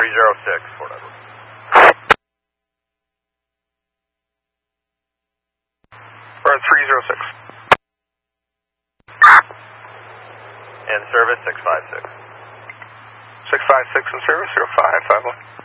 306, Fort Edward. Burn 306. In service 656. 656 in service, 0551.